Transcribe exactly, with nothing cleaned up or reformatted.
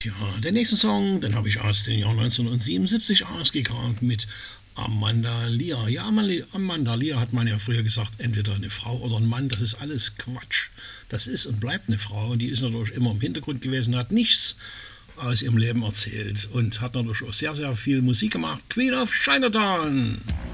Ja, den nächsten Song, den habe ich aus dem Jahr neunzehnhundertsiebenundsiebzig ausgekramt mit Amanda Lear. Ja, Amali- Amanda Lear hat man ja früher gesagt, entweder eine Frau oder ein Mann, das ist alles Quatsch. Das ist und bleibt eine Frau und die ist natürlich immer im Hintergrund gewesen, hat nichts aus ihrem Leben erzählt und hat natürlich auch sehr, sehr viel Musik gemacht. Queen of Chinatown!